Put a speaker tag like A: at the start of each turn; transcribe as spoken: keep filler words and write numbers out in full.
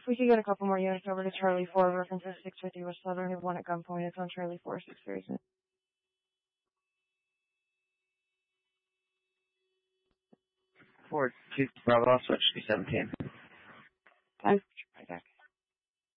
A: we could get a couple more units over to Charlie four, references six fifty West Southern, we have one at gunpoint, it's on Charlie four, six very soon.
B: Four, two, Bravo, switch to seventeen.
A: Time for